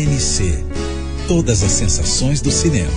MC. Todas as sensações do cinema.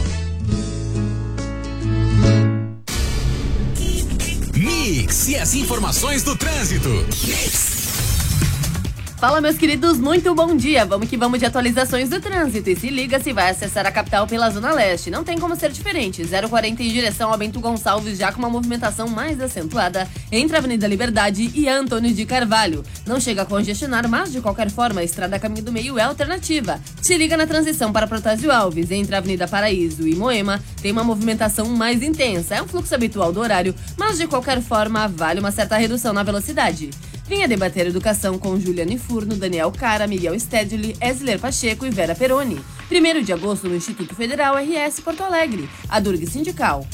Mix e as informações do trânsito. Mix. Fala, meus queridos, muito bom dia. Vamos que vamos de atualizações do trânsito. E se liga se vai acessar a capital pela Zona Leste. Não tem como ser diferente. 040 em direção ao Bento Gonçalves, já com uma movimentação mais acentuada entre a Avenida Liberdade e a Antônio de Carvalho. Não chega a congestionar, mas de qualquer forma a Estrada Caminho do Meio é alternativa. Se liga na transição para Protásio Alves, entre a Avenida Paraíso e Moema, tem uma movimentação mais intensa. É um fluxo habitual do horário, mas de qualquer forma vale uma certa redução na velocidade. Venha debater educação com Juliane Furno, Daniel Cara, Miguel Stedley, Esler Pacheco e Vera Peroni. 1º de agosto no Instituto Federal RS Porto Alegre, a Durg Sindical.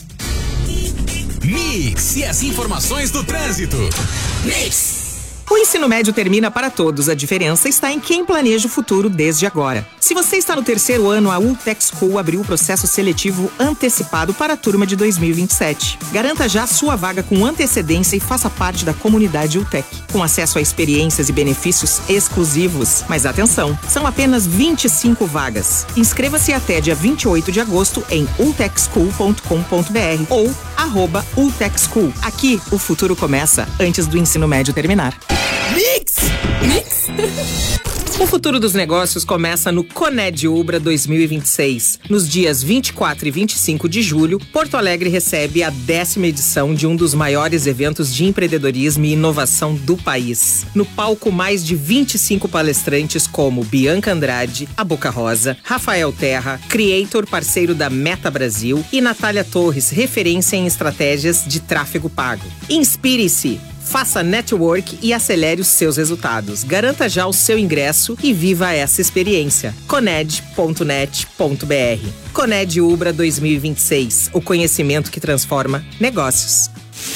Mix e as informações do trânsito. Mix. O ensino médio termina para todos. A diferença está em quem planeja o futuro desde agora. Se você está no 3º ano, a Ultec School abriu o processo seletivo antecipado para a turma de 2027. Garanta já sua vaga com antecedência e faça parte da comunidade Ultec, com acesso a experiências e benefícios exclusivos. Mas atenção, são apenas 25 vagas. Inscreva-se até dia 28 de agosto em ultecschool.com.br ou @ultecschool. Aqui, o futuro começa antes do ensino médio terminar. Mix! Mix! O futuro dos negócios começa no Coned Ubra 2026. Nos dias 24 e 25 de julho, Porto Alegre recebe a 10ª edição de um dos maiores eventos de empreendedorismo e inovação do país. No palco, mais de 25 palestrantes como Bianca Andrade, a Boca Rosa, Rafael Terra, Creator, parceiro da Meta Brasil, e Natália Torres, referência em estratégias de tráfego pago. Inspire-se! Faça network e acelere os seus resultados. Garanta já o seu ingresso e viva essa experiência. Coned.net.br. Coned Ubra 2026. O conhecimento que transforma negócios.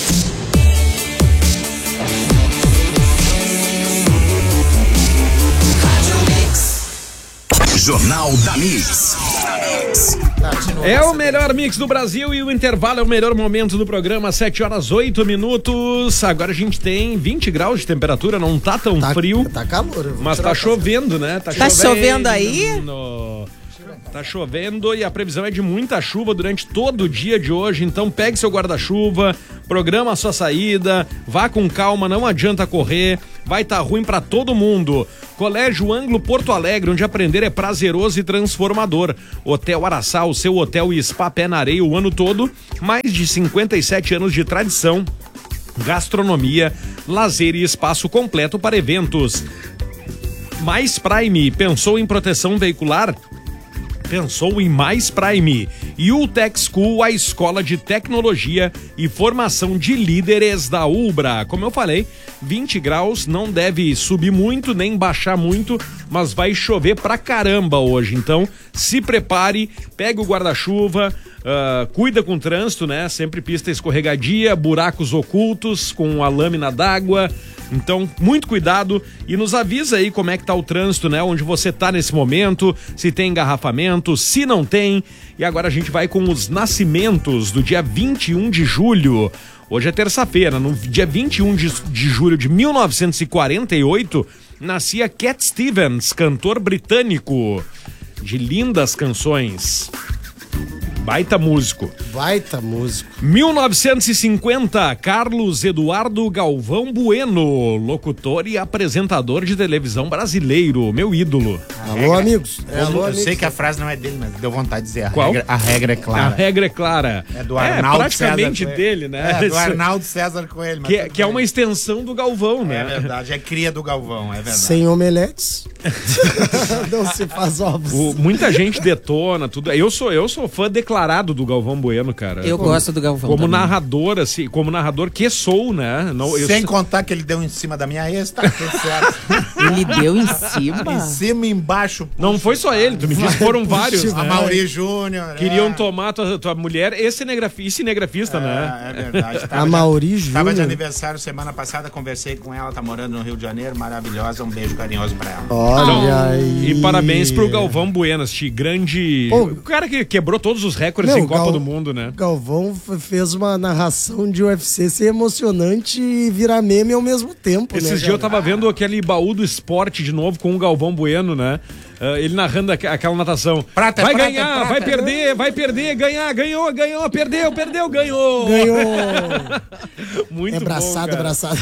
Jornal da Mix. É o melhor mix do Brasil e o intervalo é o melhor momento do programa, 7h08. Agora a gente tem 20 graus de temperatura, não tá tão frio. Tá calor. Mas tá chovendo, né? Tá chovendo aí? Tá chovendo e a previsão é de muita chuva durante todo o dia de hoje, então pegue seu guarda-chuva, programa a sua saída, vá com calma, não adianta correr, vai tá ruim pra todo mundo. Colégio Ângulo Porto Alegre, onde aprender é prazeroso e transformador. Hotel Araçá, o seu hotel e spa pé na areia o ano todo, mais de 57 anos de tradição, gastronomia, lazer e espaço completo para eventos. Mais Prime, pensou em proteção veicular? Pensou em Mais Prime. E Ultec School, a escola de tecnologia e formação de líderes da Ubra. Como eu falei, 20 graus, não deve subir muito, nem baixar muito, mas vai chover pra caramba hoje. Então, se prepare, pegue o guarda-chuva, cuida com o trânsito, né? Sempre pista escorregadia, buracos ocultos com a lâmina d'água. Então, muito cuidado e nos avisa aí como é que tá o trânsito, né? Onde você tá nesse momento, se tem engarrafamento, se não tem. E agora a gente vai com os nascimentos do dia 21 de julho. Hoje é terça-feira, no dia 21 de julho de 1948, nascia Cat Stevens, cantor britânico de lindas canções. Baita músico. 1950, Carlos Eduardo Galvão Bueno, locutor e apresentador de televisão brasileiro, meu ídolo. Alô, amigos. Eu sei que a frase não é dele, mas deu vontade de dizer. Qual? A regra é clara. A regra é clara. É do Arnaldo praticamente César dele, né? É do Arnaldo César Coelho. Que é uma extensão do Galvão, né? É verdade, é cria do Galvão, é verdade. Sem omeletes. Não se faz ovos. Muita gente detona tudo. Eu sou fã declarado do Galvão Bueno, cara. Eu gosto do Galvão como também. narrador, assim, como narrador que sou, né? Sem contar que ele deu em cima da minha ex, tá tudo certo. Ele deu em cima? Em cima e embaixo. Não foi só ele, tu me disse que foram vários, né? A Mauri Júnior. Queriam tomar tua mulher e cinegrafista, né? É verdade. A Mauri Júnior. Tava de aniversário semana passada, conversei com ela, tá morando no Rio de Janeiro, maravilhosa, um beijo carinhoso pra ela. Olha aí. E parabéns pro Galvão Bueno, este grande... o cara que quebrou todos os recordes em Copa do Mundo, né? Galvão fez uma narração de UFC ser emocionante e virar meme ao mesmo tempo, Esses dias eu tava vendo aquele baú do esporte de novo com o Galvão Bueno, né? Ele narrando aquela natação. Prata, vai prata, ganhar, prata. vai perder, ganhar, ganhou, perdeu, ganhou. Ganhou. Muito É bom, braçada, cara. braçada.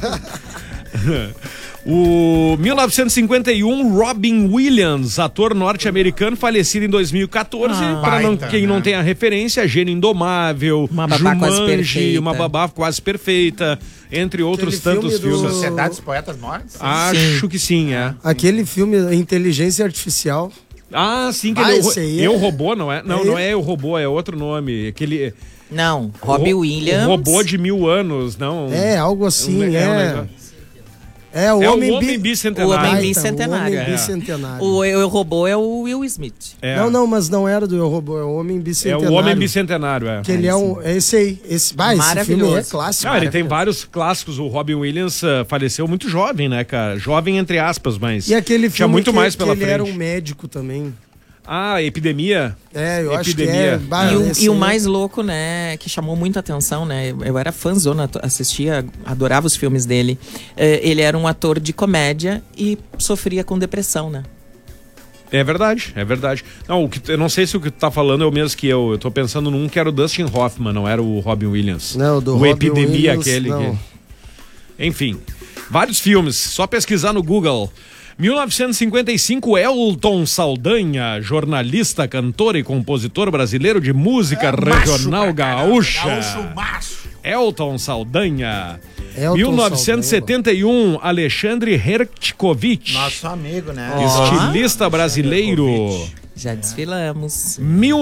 O 1951, Robin Williams, ator norte-americano, falecido em 2014. Para Baita, quem não né? tem a referência, Gênio Indomável, Uma Babá Quase Jumanji, Perfeita. Uma Babá Quase Perfeita, entre outros Aquele tantos filme do- filmes. Sociedade dos Poetas Mortos? Acho que sim, é. Aquele filme Inteligência Artificial. Ah, sim, que Ah, ele esse aí Eu é- Robô, não é? Não, É não ele? é Eu Robô, é outro nome. Aquele Não, Robbie Williams. O Robô de 1000 anos, não. É, algo assim, um é. É o É o Homem Homem O Bicentenário. Homem Baita, Bicentenário. O Homem É. Bicentenário. O Eu Robô é o Will Smith. É. Não, mas não era do Eu Robô, é o Homem É Bicentenário. o Homem Bicentenário, é. Que ele é um. É esse aí. Esse filme Maravilhoso. é clássico. Não, ele tem vários clássicos. O Robin Williams faleceu muito jovem, né, cara? Jovem entre aspas, mas E aquele filme tinha muito que, mais que pela ele frente. era um médico também. Ah, Epidemia. É, eu acho que Epidemia. é. Bah, esse E o aí- mais louco, né, que chamou muita atenção, né? Eu era fãzona, assistia, adorava os filmes dele. Ele era um ator de comédia e sofria com depressão, né? É verdade, é verdade. Não, eu não sei se o que tu tá falando é o mesmo que eu. Eu tô pensando num que era o Dustin Hoffman, não era o Robin Williams. Não, do o Robin Epidemia, Williams, aquele. não. Enfim, vários filmes, só pesquisar no Google. 1955, Elton Saldanha, jornalista, cantor e compositor brasileiro de música regional gaúcha. Gaúcho macho. Elton Saldanha. Elton 1971, Alexandre Hertkovich, Nosso amigo, né? estilista brasileiro. Já desfilamos.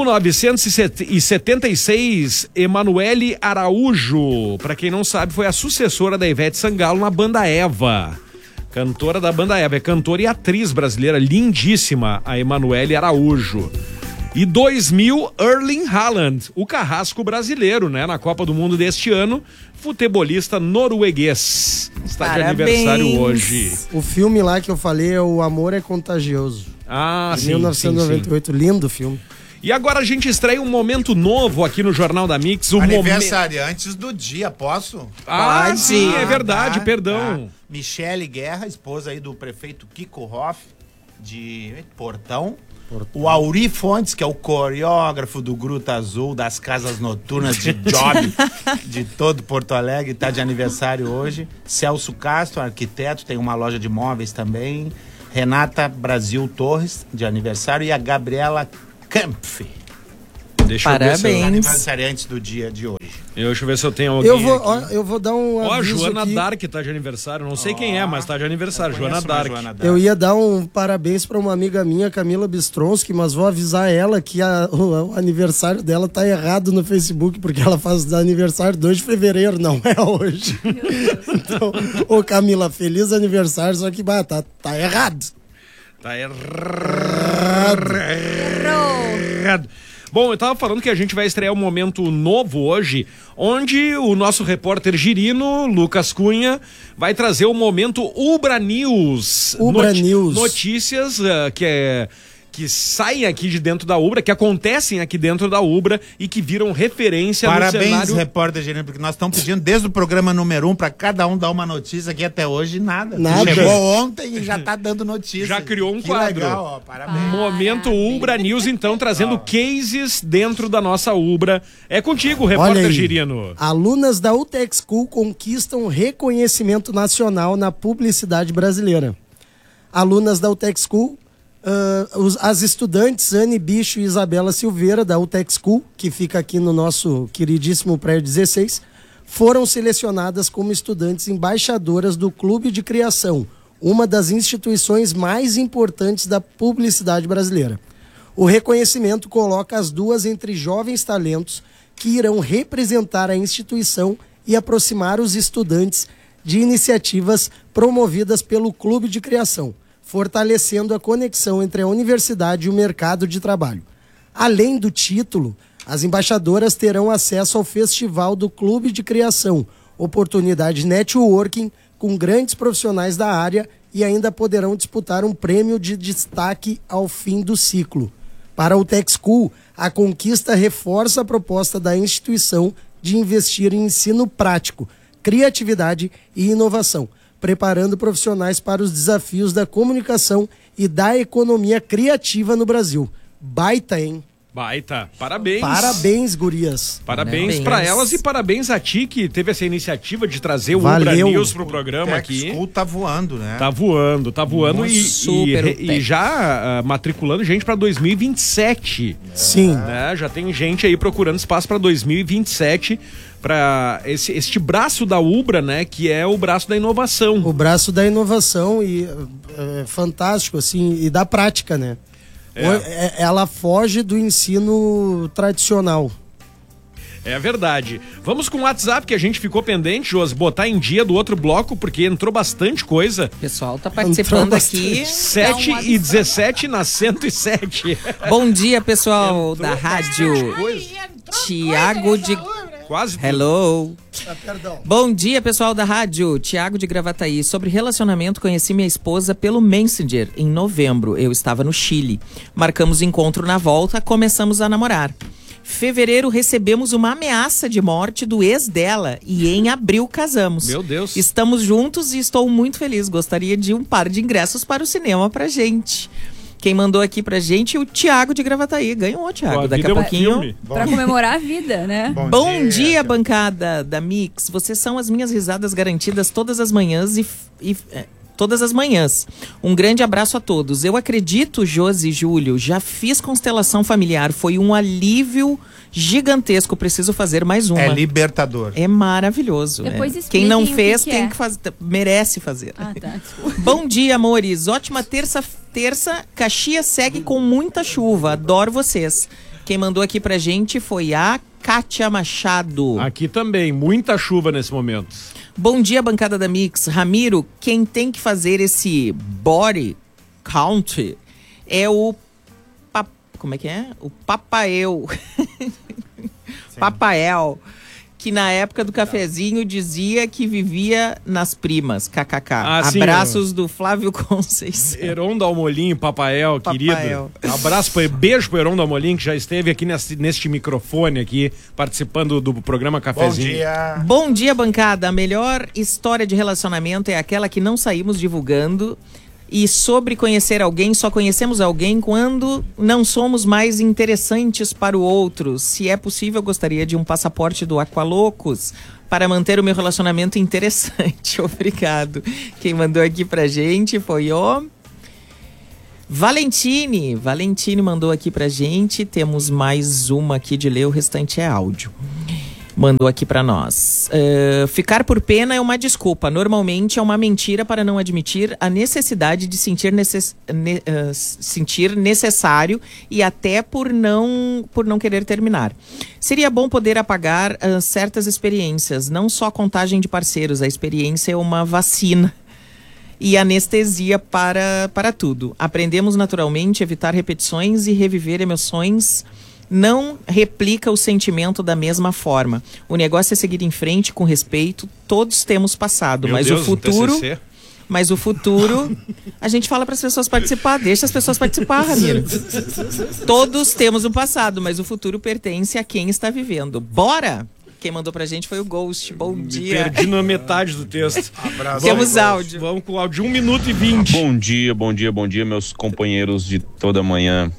1976, Emanuele Araújo, pra quem não sabe, foi a sucessora da Ivete Sangalo na banda Eva. Cantora da banda Eva, é cantora e atriz brasileira, lindíssima, a Emanuele Araújo. E 2000, Erling Haaland, o carrasco brasileiro, né? Na Copa do Mundo deste ano, futebolista norueguês. Está de Parabéns. aniversário hoje. O filme lá que eu falei é O Amor é Contagioso. Ah, De sim, 1998. Lindo filme. E agora a gente estreia um momento novo aqui no Jornal da Mix. O Aniversariantes do dia, posso? Ah, sim, é verdade, Tá, perdão. tá. Michele Guerra, esposa aí do prefeito Kiko Hoff, de Portão. O Auri Fontes, que é o coreógrafo do Gruta Azul, das casas noturnas de job de todo Porto Alegre, tá de aniversário hoje. Celso Castro, arquiteto, tem uma loja de móveis também. Renata Brasil Torres, de aniversário. E a Gabriela Kampf, Deixa eu ver se eu... Parabéns. aniversariantes do dia de hoje. Deixa eu ver se eu tenho alguém aqui. Eu vou dar um Ó, a aviso Joana aqui. Dark tá de aniversário. Não sei quem é, mas tá de aniversário. Joana Conheço uma Dark. Joana Dark. Eu ia dar um parabéns pra uma amiga minha, Camila Bistronski, mas vou avisar ela que o aniversário dela tá errado no Facebook, porque ela faz aniversário 2 de fevereiro, não é hoje. Então, ô Camila, feliz aniversário, só que tá errado. Tá errado. Bom, eu tava falando que a gente vai estrear um momento novo hoje, onde o nosso repórter girino, Lucas Cunha, vai trazer o momento Ubra News. Ubra News. Notícias que saem aqui de dentro da Ubra, que acontecem aqui dentro da Ubra e que viram referência no Parabéns, cenário. repórter Gerino, porque nós estamos pedindo desde o programa número 1 para cada um dar uma notícia aqui até hoje, nada. Nada. Chegou ontem e já tá dando notícia. Já criou um que quadro. Legal, ó, parabéns. Momento Ubra News, então, trazendo cases dentro da nossa Ubra. É contigo, repórter aí. Girino. Alunas da UTEC School conquistam reconhecimento nacional na publicidade brasileira. Alunas da UTEC School, as estudantes Anne Bicho e Isabela Silveira, da UTEC School, que fica aqui no nosso queridíssimo prédio 16, foram selecionadas como estudantes embaixadoras do Clube de Criação, uma das instituições mais importantes da publicidade brasileira. O reconhecimento coloca as duas entre jovens talentos que irão representar a instituição e aproximar os estudantes de iniciativas promovidas pelo Clube de Criação, fortalecendo a conexão entre a universidade e o mercado de trabalho. Além do título, as embaixadoras terão acesso ao Festival do Clube de Criação, oportunidade de networking com grandes profissionais da área e ainda poderão disputar um prêmio de destaque ao fim do ciclo. Para o Tech School, a conquista reforça a proposta da instituição de investir em ensino prático, criatividade e inovação, preparando profissionais para os desafios da comunicação e da economia criativa no Brasil. Baita, hein? Baita. Parabéns. Parabéns, gurias. Parabéns pra elas e parabéns a ti que teve essa iniciativa de trazer o Valeu. Ubra News pro programa aqui. O School tá voando, né? Tá voando e já matriculando gente pra 2027. Sim. Né? Já tem gente aí procurando espaço pra 2027 para este braço da Ubra, né, que é o braço da inovação. O braço da inovação e fantástico assim, e da prática, né? Ela foge do ensino tradicional. É verdade. Vamos com o WhatsApp que a gente ficou pendente, Jos, botar em dia do outro bloco, porque entrou bastante coisa. O pessoal tá participando aqui. 7h17 na 107. Bom dia, pessoal da rádio. Tiago de... Quase. Hello. Perdão. Bom dia, pessoal da rádio. Tiago de Gravataí. Sobre relacionamento, conheci minha esposa pelo Messenger em novembro. Eu estava no Chile. Marcamos encontro na volta, começamos a namorar. Fevereiro recebemos uma ameaça de morte do ex dela e em abril casamos. Meu Deus. Estamos juntos e estou muito feliz. Gostaria de um par de ingressos para o cinema pra gente. Quem mandou aqui pra gente, o Tiago de Gravataí. Ganhou, Tiago, daqui a pouquinho. Pra comemorar a vida, né? Bom dia, bancada da Mix. Vocês são as minhas risadas garantidas todas as manhãs todas as manhãs. Um grande abraço a todos. Eu acredito, Josi e Júlio, já fiz constelação familiar. Foi um alívio gigantesco. Preciso fazer mais uma. É libertador. É maravilhoso. Depois Quem não expliquem fez, o que tem é. que fazer. Merece fazer. Ah, tá. Desculpa. Bom dia, amores. Ótima terça. Caxias segue com muita chuva. Adoro vocês. Quem mandou aqui pra gente foi a Kátia Machado. Aqui também, muita chuva nesse momento. Bom dia, bancada da Mix. Ramiro, quem tem que fazer esse body count é o... Como é que é? O Papael. Papael. Que na época do cafezinho dizia que vivia nas primas. KKK. Abraços do Flávio Conceição. Heron Dalmolin, Papael, querido. Abraço, beijo pro Heron Dalmolin, que já esteve aqui neste microfone aqui, participando do programa Cafezinho. Bom dia. Bom dia, bancada. A melhor história de relacionamento é aquela que não saímos divulgando. E sobre conhecer alguém, só conhecemos alguém quando não somos mais interessantes para o outro. Se é possível, eu gostaria de um passaporte do Aqualocos para manter o meu relacionamento interessante. Obrigado. Quem mandou aqui pra gente foi o Valentine. Valentine mandou aqui pra gente. Temos mais uma aqui de ler, o restante é áudio. Mandou aqui pra nós. Ficar por pena é uma desculpa. Normalmente é uma mentira para não admitir a necessidade de sentir necessário e até por não querer terminar. Seria bom poder apagar certas experiências, não só a contagem de parceiros. A experiência é uma vacina e anestesia para tudo. Aprendemos naturalmente a evitar repetições e reviver emoções. Não replica o sentimento da mesma forma. O negócio é seguir em frente com respeito. Todos temos passado, mas o futuro, a gente fala para as pessoas participar. Deixa as pessoas participar, Ramiro. Todos temos um passado, mas o futuro pertence a quem está vivendo. Bora! Quem mandou pra gente foi o Ghost. Bom dia. Perdi na metade do texto. Abraço. Temos áudio. Vamos com o áudio de 1 minuto e 20. Bom dia, meus companheiros de toda manhã.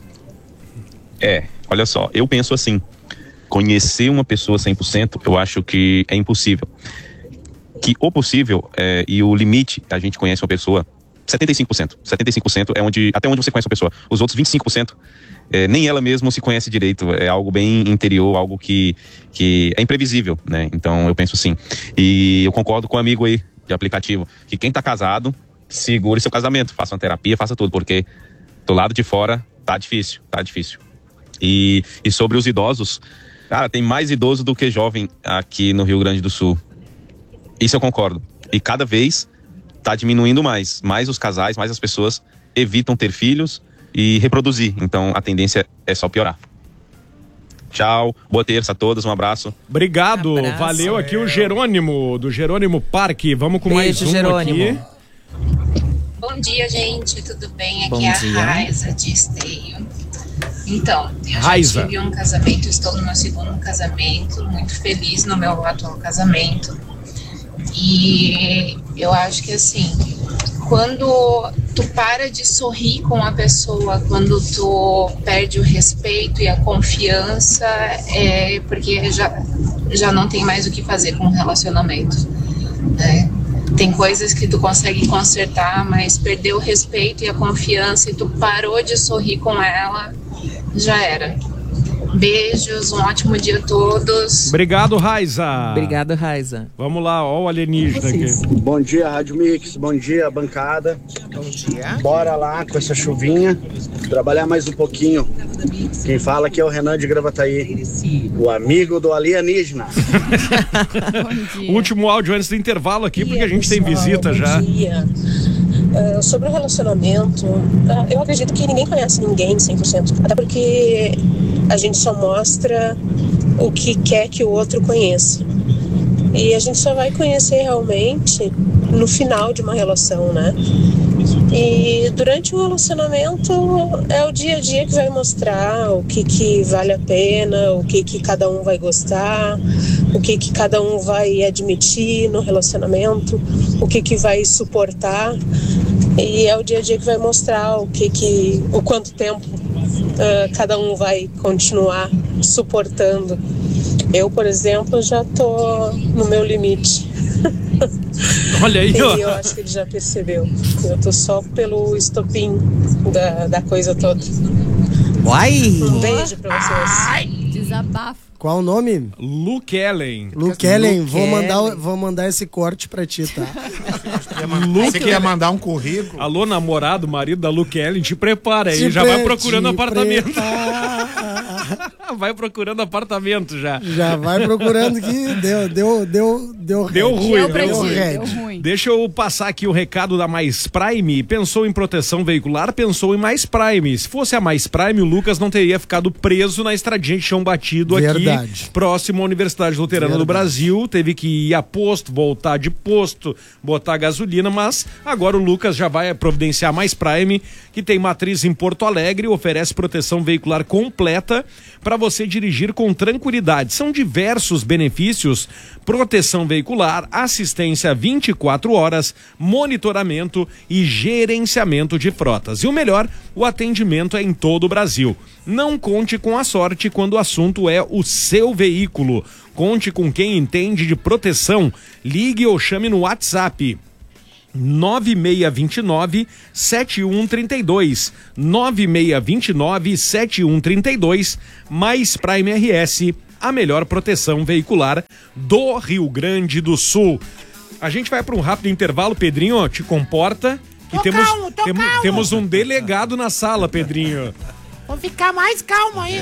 Olha só, eu penso assim, conhecer uma pessoa 100%, eu acho que é impossível. Que o possível e o limite, a gente conhece uma pessoa, 75%. 75% é até onde você conhece uma pessoa. Os outros 25%, nem ela mesma se conhece direito. É algo bem interior, algo que é imprevisível, né? Então eu penso assim. E eu concordo com o amigo aí de aplicativo, que quem tá casado, segure seu casamento, faça uma terapia, faça tudo, porque do lado de fora tá difícil. E sobre os idosos, cara, tem mais idoso do que jovem aqui no Rio Grande do Sul. Isso eu concordo. E cada vez tá diminuindo mais os casais, mais as pessoas evitam ter filhos e reproduzir. Então a tendência é só piorar. Tchau, boa terça a todos, um abraço. Obrigado, valeu aqui o Jerônimo, do Jerônimo Parque. Vamos com mais um Jerônimo. aqui. Bom dia, gente, tudo bem? Bom Aqui é a dia. Raiza de Esteio. Então, eu Raiza. já tive um casamento, estou no meu segundo casamento, muito feliz no meu atual casamento. E eu acho que assim, quando tu para de sorrir com a pessoa, quando tu perde o respeito e a confiança, é porque já não tem mais o que fazer com o relacionamento, né? Tem coisas que tu consegue consertar, mas perdeu o respeito e a confiança e tu parou de sorrir com ela, já era. Beijos, um ótimo dia a todos. Obrigado, Raiza. Obrigado, Raiza. Vamos lá, ó o alienígena aqui. Bom dia, Rádio Mix. Bom dia, bancada. Bom dia. Bora lá com essa chuvinha, trabalhar mais um pouquinho. Quem fala aqui é o Renan de Gravataí, o amigo do alienígena. Último áudio antes do intervalo aqui, porque a gente tem visita já. Bom dia. Sobre o relacionamento, eu acredito que ninguém conhece ninguém 100%. Até porque a gente só mostra o que quer que o outro conheça. E a gente só vai conhecer realmente no final de uma relação, né? E durante o relacionamento é o dia a dia que vai mostrar o que vale a pena, o que cada um vai gostar, o que cada um vai admitir no relacionamento, o que vai suportar. E é o dia a dia que vai mostrar o quanto tempo cada um vai continuar suportando. Eu, por exemplo, já tô no meu limite. Olha aí, ó. E eu acho que ele já percebeu. Eu tô só pelo estopim da coisa toda. Uai! Um beijo pra vocês. Desabafo. Qual o nome? Luke Ellen. Luke Ellen, vou mandar esse corte pra ti, tá? Você quer mandar um currículo? Alô, namorado, marido da Luke Ellen, te prepara aí, já vai procurando apartamento. Vai procurando apartamento já. Já vai procurando que deu ruim. Deixa eu passar aqui o recado da Mais Prime. Pensou em proteção veicular, pensou em Mais Prime. Se fosse a Mais Prime, o Lucas não teria ficado preso na estradinha de chão batido aqui, próximo à Universidade Luterana do Brasil. Teve que ir a posto, voltar de posto, botar gasolina, mas agora o Lucas já vai providenciar Mais Prime, que tem matriz em Porto Alegre, oferece proteção veicular completa para você dirigir com tranquilidade. São diversos benefícios: proteção veicular, assistência 24 horas, monitoramento e gerenciamento de frotas. E o melhor, o atendimento é em todo o Brasil. Não conte com a sorte quando o assunto é o seu veículo. Conte com quem entende de proteção. Ligue ou chame no WhatsApp 9629-7132, 9629-7132, Mais Prime RS, a melhor proteção veicular do Rio Grande do Sul. A gente vai para um rápido intervalo, Pedrinho, te comporta, que temos um delegado na sala, Pedrinho. Vou ficar mais calmo ainda.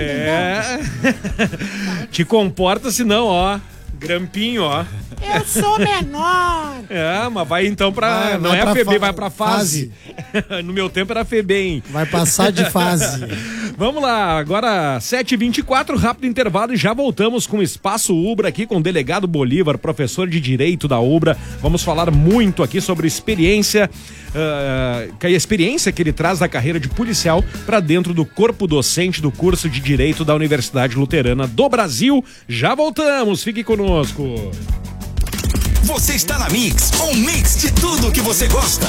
Te comporta, senão, ó, grampinho, ó. Eu sou menor. Mas vai então pra... não é a FEBEM, vai pra fase. No meu tempo era FEBEM. Vai passar de fase. Vamos lá, agora 7h24, rápido intervalo e já voltamos com o Espaço Ubra aqui com o delegado Bolívar, professor de Direito da Ubra. Vamos falar muito aqui sobre experiência, a experiência que ele traz da carreira de policial para dentro do corpo docente do curso de Direito da Universidade Luterana do Brasil. Já voltamos, fique conosco. Você está na Mix, um mix de tudo que você gosta.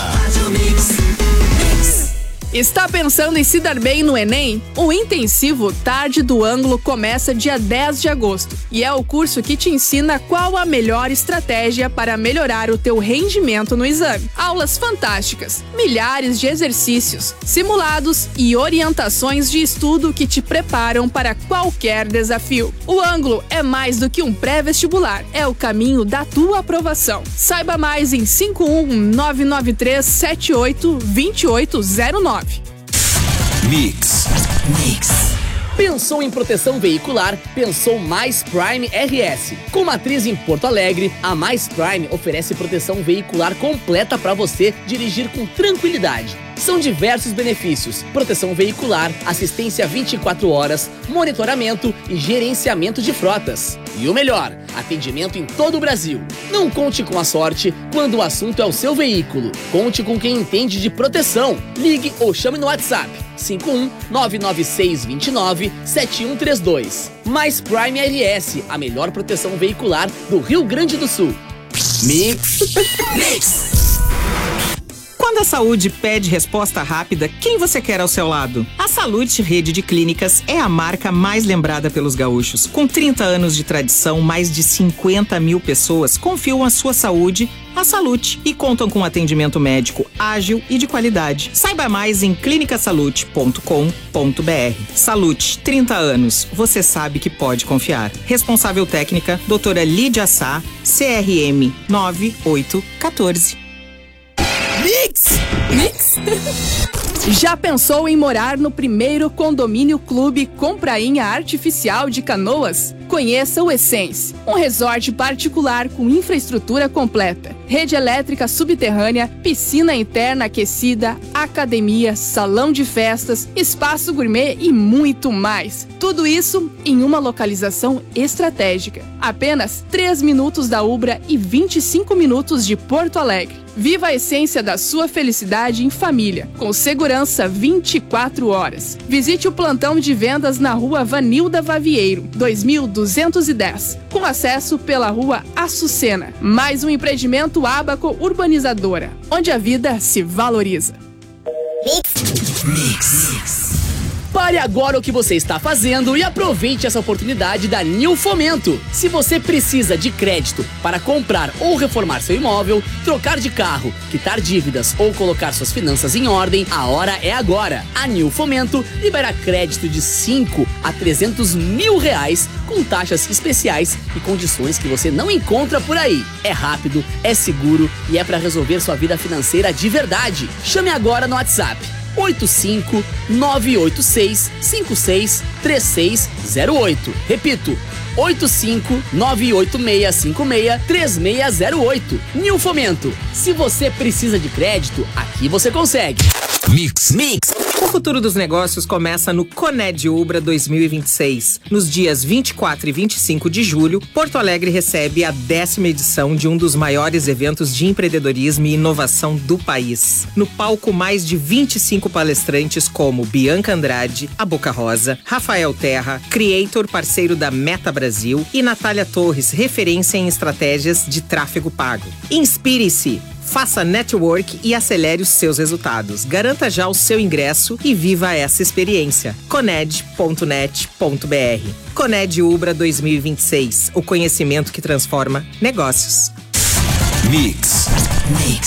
Está pensando em se dar bem no Enem? O intensivo Tarde do Ângulo começa dia 10 de agosto e é o curso que te ensina qual a melhor estratégia para melhorar o teu rendimento no exame. Aulas fantásticas, milhares de exercícios, simulados e orientações de estudo que te preparam para qualquer desafio. O Ângulo é mais do que um pré-vestibular, é o caminho da tua aprovação. Saiba mais em 51993782809. Mix. Pensou em proteção veicular? Pensou Mais Prime RS. Com matriz em Porto Alegre, a Mais Prime oferece proteção veicular completa para você dirigir com tranquilidade. São diversos benefícios: proteção veicular, assistência 24 horas, monitoramento e gerenciamento de frotas. E o melhor, atendimento em todo o Brasil. Não conte com a sorte quando o assunto é o seu veículo. Conte com quem entende de proteção. Ligue ou chame no WhatsApp 51-99629-7132. Mais Prime RS, a melhor proteção veicular do Rio Grande do Sul. Quando a saúde pede resposta rápida, quem você quer ao seu lado? A Salute Rede de Clínicas é a marca mais lembrada pelos gaúchos. Com 30 anos de tradição, mais de 50 mil pessoas confiam a sua saúde à Salute e contam com atendimento médico ágil e de qualidade. Saiba mais em clinicasalute.com.br. Salute, 30 anos, você sabe que pode confiar. Responsável técnica, doutora Lídia Sá, CRM 9814. Mix! Já pensou em morar no primeiro condomínio clube com prainha artificial de Canoas? Conheça o Essence, um resort particular com infraestrutura completa, rede elétrica subterrânea, piscina interna aquecida, academia, salão de festas, espaço gourmet e muito mais. Tudo isso em uma localização estratégica. Apenas 3 minutos da Ubra e 25 minutos de Porto Alegre. Viva a essência da sua felicidade em família, com segurança 24 horas. Visite o plantão de vendas na rua Vanilda Vavieiro, 2210, com acesso pela rua Açucena. Mais um empreendimento Abaco Urbanizadora, onde a vida se valoriza. Pare agora o que você está fazendo e aproveite essa oportunidade da New Fomento. Se você precisa de crédito para comprar ou reformar seu imóvel, trocar de carro, quitar dívidas ou colocar suas finanças em ordem, a hora é agora. A New Fomento libera crédito de 5 a 300 mil reais com taxas especiais e condições que você não encontra por aí. É rápido, é seguro e é para resolver sua vida financeira de verdade. Chame agora no WhatsApp 85-986-56-3608. Repito, 85-986-56-3608. New Fomento. Se você precisa de crédito, aqui você consegue. Mix. O futuro dos negócios começa no Coned Ubra 2026. Nos dias 24 e 25 de julho, Porto Alegre recebe a 10ª edição de um dos maiores eventos de empreendedorismo e inovação do país. No palco, mais de 25 palestrantes como Bianca Andrade, a Boca Rosa, Rafael Terra, Creator, parceiro da Meta Brasil, e Natália Torres, referência em estratégias de tráfego pago. Inspire-se! Faça network e acelere os seus resultados. Garanta já o seu ingresso e viva essa experiência. Coned.net.br. Coned Ubra 2026. O conhecimento que transforma negócios. Mix.